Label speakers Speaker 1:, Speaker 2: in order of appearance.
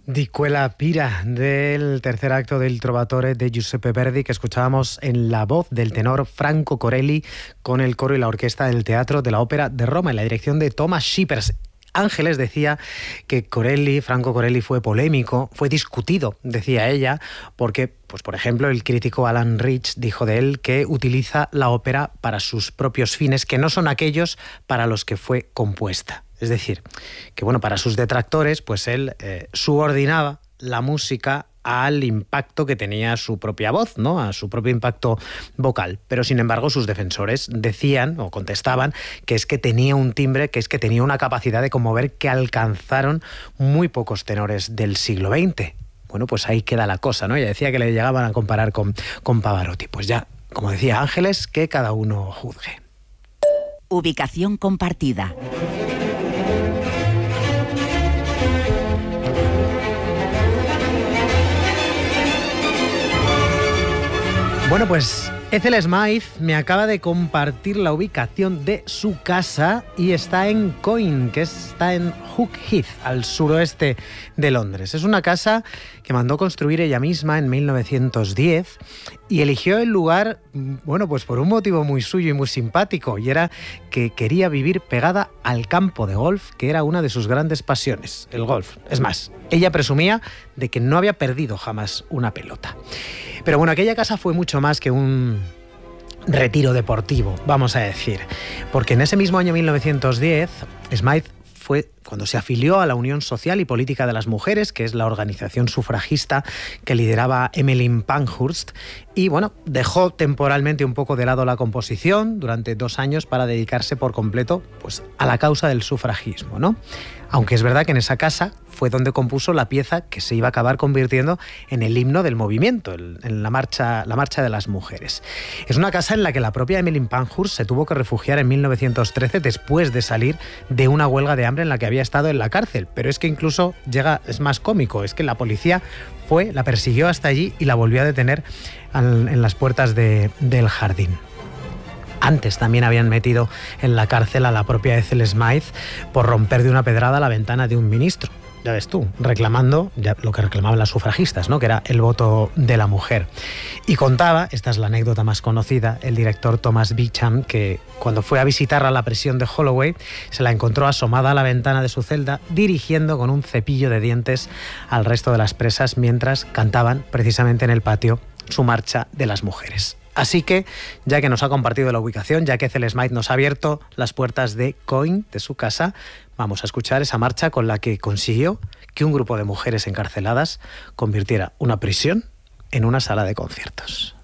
Speaker 1: Di quella pira del tercer acto del Trovatore de Giuseppe Verdi, que escuchábamos en la voz del tenor Franco Corelli con el coro y la orquesta del Teatro de la Ópera de Roma en la dirección de Thomas Schippers. Ángeles decía que Franco Corelli fue polémico, fue discutido, decía ella, porque, pues por ejemplo, el crítico Alan Rich dijo de él que utiliza la ópera para sus propios fines, que no son aquellos para los que fue compuesta. Es decir, que bueno, para sus detractores, pues él subordinaba la música al impacto que tenía su propia voz, ¿no? A su propio impacto vocal. Pero sin embargo sus defensores decían o contestaban que es que tenía un timbre, que es que tenía una capacidad de conmover que alcanzaron muy pocos tenores del siglo XX. Bueno, pues ahí queda la cosa, ¿no? Ella decía que le llegaban a comparar con Pavarotti. Pues ya, como decía Ángeles, que cada uno juzgue.
Speaker 2: Ubicación compartida.
Speaker 1: Bueno, pues Ethel Smythe me acaba de compartir la ubicación de su casa y está en Coin, que está en Hook Heath, al suroeste de Londres. Es una casa que mandó construir ella misma en 1910 y eligió el lugar, bueno, pues por un motivo muy suyo y muy simpático, y era que quería vivir pegada al campo de golf, que era una de sus grandes pasiones, el golf. Es más, ella presumía de que no había perdido jamás una pelota. Pero bueno, aquella casa fue mucho más que un retiro deportivo, vamos a decir, porque en ese mismo año 1910, Smythe fue cuando se afilió a la Unión Social y Política de las Mujeres, que es la organización sufragista que lideraba Emmeline Pankhurst, y bueno, dejó temporalmente un poco de lado la composición durante 2 años para dedicarse por completo, pues, a la causa del sufragismo, ¿no? Aunque es verdad que en esa casa fue donde compuso la pieza que se iba a acabar convirtiendo en el himno del movimiento, en la marcha de las mujeres. Es una casa en la que la propia Emmeline Pankhurst se tuvo que refugiar en 1913 después de salir de una huelga de hambre en la que había estado en la cárcel. Pero es que incluso es más cómico, es que la policía la persiguió hasta allí y la volvió a detener en las puertas del jardín. Antes también habían metido en la cárcel a la propia Ethel Smythe por romper de una pedrada la ventana de un ministro. Ya ves tú, reclamando ya lo que reclamaban las sufragistas, ¿no? Que era el voto de la mujer. Y contaba, esta es la anécdota más conocida, el director Thomas Beecham, que cuando fue a visitarla a la prisión de Holloway, se la encontró asomada a la ventana de su celda, dirigiendo con un cepillo de dientes al resto de las presas mientras cantaban precisamente en el patio su marcha de las mujeres. Así que, ya que nos ha compartido la ubicación, ya que Ethel Smythe nos ha abierto las puertas de Coin, de su casa, vamos a escuchar esa marcha con la que consiguió que un grupo de mujeres encarceladas convirtiera una prisión en una sala de conciertos.